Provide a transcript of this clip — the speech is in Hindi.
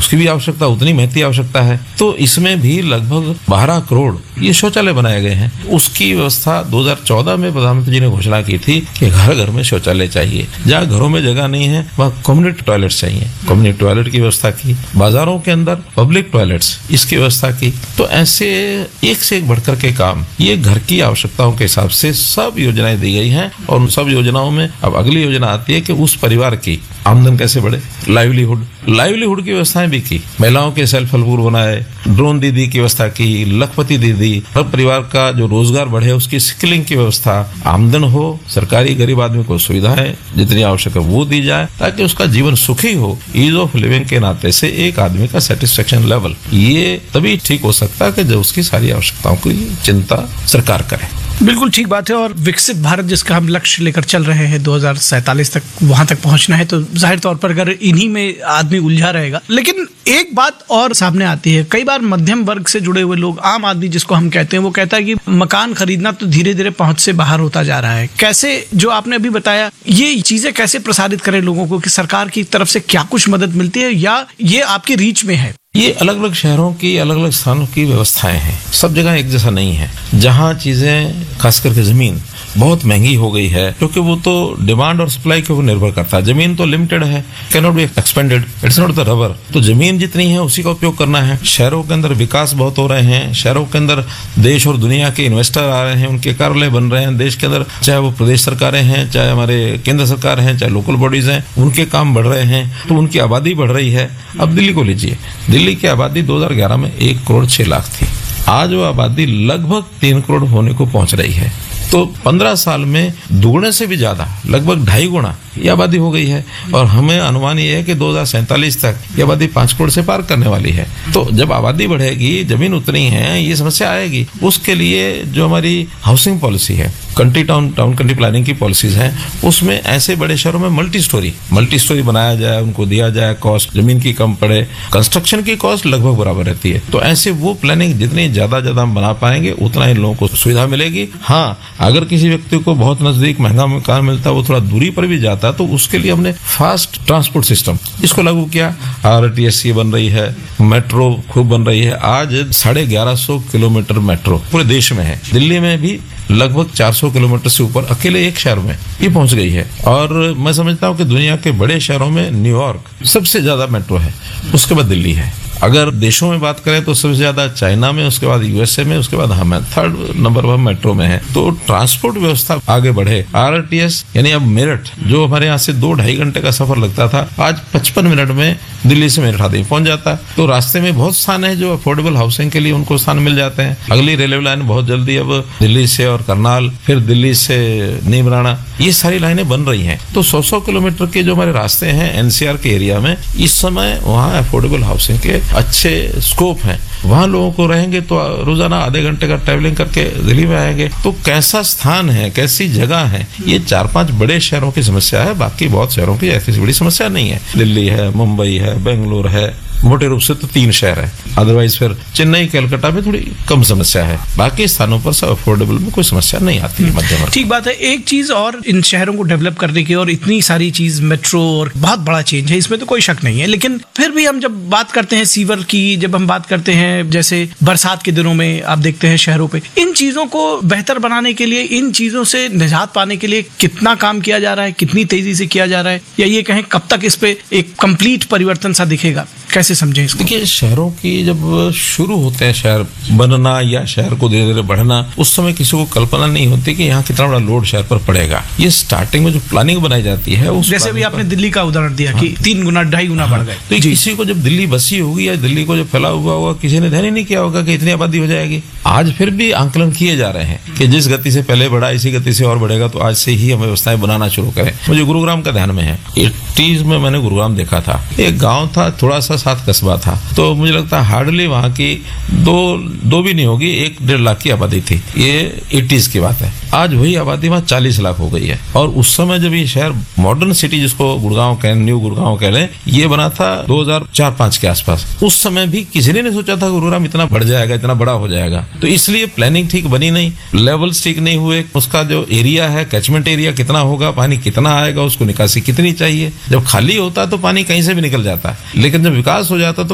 उसकी भी आवश्यकता उतनी महती आवश्यकता है। तो इसमें भी लगभग 12 करोड़ ये शौचालय बनाए गए हैं। उसकी व्यवस्था 2014 में प्रधानमंत्री जी ने घोषणा की थी कि घर घर में शौचालय चाहिए। जहाँ घरों में जगह नहीं है वहाँ कम्युनिटी टॉयलेट चाहिए, कम्युनिटी टॉयलेट की व्यवस्था की। बाजारों के अंदर पब्लिक टॉयलेट्स, इसकी व्यवस्था की। तो ऐसे एक से एक बढ़कर के काम, ये घर की आवश्यकताओं के हिसाब से सब योजनाएं दी गई हैं। और उन सब योजनाओं में अब अगली योजना आती है कि उस परिवार की आमदन कैसे बढ़े, लाइवलीहुड की व्यवस्थाएं भी की। महिलाओं के सेल्फ हेल्प ग्रुप बनाए, ड्रोन दीदी की व्यवस्था की, लखपति दीदी, हर परिवार का जो रोजगार बढ़े उसकी स्किलिंग की व्यवस्था, आमदन हो, सरकारी गरीब आदमी को सुविधाएं जितनी आवश्यक है वो दी जाए ताकि उसका जीवन सुखी हो। ईज ऑफ लिविंग के नाते से एक आदमी का सेटिस्फेक्शन लेवल ये तभी ठीक हो सकता है कि जब उसकी सारी आवश्यकताओं की चिंता सरकार करे। बिल्कुल ठीक बात है। और विकसित भारत जिसका हम लक्ष्य लेकर चल रहे हैं 2047 तक, वहां तक पहुंचना है, तो जाहिर तौर पर अगर इन्हीं में आदमी उलझा रहेगा। लेकिन एक बात और सामने आती है, कई बार मध्यम वर्ग से जुड़े हुए लोग, आम आदमी जिसको हम कहते हैं, वो कहता है कि मकान खरीदना तो धीरे धीरे पहुंच से बाहर होता जा रहा है। कैसे, जो आपने अभी बताया, ये चीजें कैसे प्रसारित करें लोगों को कि सरकार की तरफ से क्या कुछ मदद मिलती है या ये आपकी रीच में है? ये अलग अलग शहरों की, अलग अलग स्थानों की व्यवस्थाएं हैं। सब जगह एक जैसा नहीं है। जहाँ चीजें, खास करके जमीन बहुत महंगी हो गई है, क्योंकि वो तो डिमांड और सप्लाई के ऊपर निर्भर करता है। जमीन तो लिमिटेड है, can not be expanded, it's not the rubber. तो जमीन जितनी है उसी का उपयोग करना है। शहरों के अंदर विकास बहुत हो रहे हैं, शहरों के अंदर देश और दुनिया के इन्वेस्टर आ रहे हैं, उनके कार्यालय बन रहे हैं देश के अंदर, चाहे वो प्रदेश सरकारें हैं, चाहे हमारे केंद्र सरकार हैं, चाहे लोकल बॉडीज हैं, उनके काम बढ़ रहे हैं, तो उनकी आबादी बढ़ रही है। अब दिल्ली को लीजिए, दिल्ली की आबादी 2011 में 1 करोड़ 6 लाख थी। आज वो आबादी लगभग 3 करोड़ होने को पहुंच रही है। तो 15 साल में दुगने से भी ज्यादा, लगभग 2.5 गुना ये आबादी हो गई है। और हमें अनुमान ये है कि 2047 तक ये आबादी 5 करोड़ से पार करने वाली है। तो जब आबादी बढ़ेगी, जमीन उतनी है, ये समस्या आएगी। उसके लिए जो हमारी हाउसिंग पॉलिसी है, कंट्री टाउन कंट्री प्लानिंग की पॉलिसीज हैं, उसमें ऐसे बड़े शहरों में मल्टी स्टोरी बनाया जाए, उनको दिया जाए, कॉस्ट जमीन की कम पड़े, कंस्ट्रक्शन की कॉस्ट लगभग बराबर रहती है। तो ऐसे वो प्लानिंग जितनी ज्यादा हम बना पाएंगे उतना इन लोगों को सुविधा मिलेगी। हाँ, अगर किसी व्यक्ति को बहुत नजदीक महंगा मकान मिलता है, वो थोड़ा दूरी पर भी जाता है, तो उसके लिए हमने फास्ट ट्रांसपोर्ट सिस्टम इसको लागू किया। RTSC बन रही है, मेट्रो खूब बन रही है। आज 1150 किलोमीटर मेट्रो पूरे देश में है। दिल्ली में भी लगभग 400 किलोमीटर से ऊपर अकेले एक शहर में ये पहुंच गई है। और मैं समझता हूं कि दुनिया के बड़े शहरों में न्यूयॉर्क सबसे ज्यादा मेट्रो है, उसके बाद दिल्ली है। अगर देशों में बात करें तो सबसे ज्यादा चाइना में, उसके बाद USA में, उसके बाद हमें 3rd नंबर पर मेट्रो में है। तो ट्रांसपोर्ट व्यवस्था आगे बढ़े। RTS यानी अब मेरठ, जो हमारे यहाँ से 2-2.5 घंटे का सफर लगता था, आज 55 मिनट में दिल्ली से मेरठ आदमी पहुंच जाता है। तो रास्ते में बहुत स्थान है जो अफोर्डेबल हाउसिंग के लिए उनको स्थान मिल जाते हैं। अगली रेलवे लाइन बहुत जल्दी अब दिल्ली से और करनाल, फिर दिल्ली से नीमराना, ये सारी लाइनें बन रही हैं। तो 100 किलोमीटर के जो हमारे रास्ते हैं NCR के एरिया में, इस समय वहाँ अफोर्डेबल हाउसिंग के अच्छे स्कोप हैं। वहाँ लोगों को रहेंगे तो रोजाना आधे घंटे का ट्रैवलिंग करके दिल्ली में आएंगे। तो कैसा स्थान है, कैसी जगह है, ये 4-5 बड़े शहरों की समस्या है। बाकी बहुत शहरों की ऐसी बड़ी समस्या नहीं है। दिल्ली है, मुंबई है, बेंगलुरु है, मोटे रूप से तो 3 शहर है। अदरवाइज फिर चेन्नई, कलकत्ता में थोड़ी कम समस्या है। बाकी स्थानों पर सब अफोर्डेबल में कोई समस्या नहीं आती है। मध्यम ठीक बात है। एक चीज और, इन शहरों को डेवलप करने की और इतनी सारी चीज, मेट्रो और बहुत बड़ा चेंज है, इसमें तो कोई शक नहीं है। लेकिन फिर भी हम जब बात करते हैं सीवर की, जब हम बात करते हैं जैसे बरसात के दिनों में आप देखते हैं शहरों पे, इन चीजों को बेहतर बनाने के लिए, इन चीजों से निजात पाने के लिए कितना काम किया जा रहा है, कितनी तेजी से किया जा रहा है, या ये कहें कब तक इस पे एक कंप्लीट परिवर्तन सा दिखेगा, कैसे समझे इसको? देखिए, शहरों की जब शुरू होते हैं शहर बनना या शहर को धीरे धीरे बढ़ना, उस समय किसी को कल्पना नहीं होती कि यहाँ कितना बड़ा लोड शहर पर पड़ेगा। ये स्टार्टिंग में जो प्लानिंग बनाई जाती है, उस जैसे भी आपने दिल्ली का उदाहरण दिया कि 3 गुना 2.5 गुना बढ़ गए, तो किसी को जब दिल्ली बसी होगी या दिल्ली को जब फैला हुआ होगा, किसी ने ध्यान ही नहीं किया होगा कि इतनी आबादी हो जाएगी। आज फिर भी आंकलन किए जा रहे हैं कि जिस गति से पहले बढ़ा, इसी गति से और बढ़ेगा, तो आज से ही हम व्यवस्थाएं बनाना शुरू करें। मुझे गुरुग्राम का ध्यान में है। 80s में मैंने गुरुग्राम देखा था। एक गांव था, थोड़ा सा 7 कस्बा था। तो मुझे लगता है हार्डली वहां की दो भी नहीं होगी, 1-1.5 लाख की आबादी थी। ये 80s की बात है। आज वही आबादी वहां 40 लाख हो गई है। और उस समय जब ये शहर मॉडर्न सिटी, जिसको गुड़गांव कहें, न्यू गुड़गांव कह लें, ये बना था 2004-5 के आसपास। उस समय भी किसी ने नहीं सोचा था गुरुग्राम इतना बढ़ जाएगा, इतना बड़ा हो जाएगा। तो इसलिए प्लानिंग ठीक बनी नहीं, लेवल्स ठीक नहीं हुए। उसका जो एरिया है, कैचमेंट एरिया कितना होगा, पानी कितना आएगा, उसको निकासी कितनी चाहिए। जब खाली होता है तो पानी कहीं से भी निकल जाता है, लेकिन जब विकास हो जाता है तो